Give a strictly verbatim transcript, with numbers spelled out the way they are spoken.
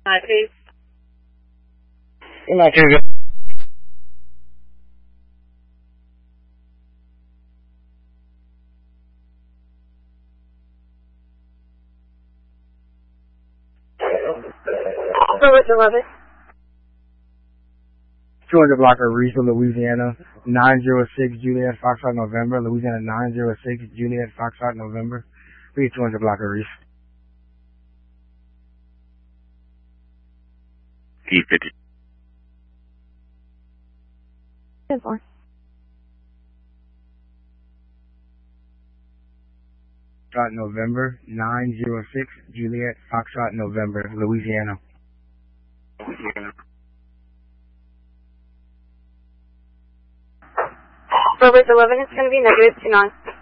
Hi, please. I'm not too good. Service eleven. two hundred block of Ariza, Louisiana, nine zero six Juliet Foxtrot November, Louisiana nine zero six Juliet Foxtrot November. Read two hundred block of Ariza. T fifty. ten four. Foxtrot November, nine zero six Juliet Foxtrot November, Louisiana. Louisiana. Service eleven is going to be negative two nine.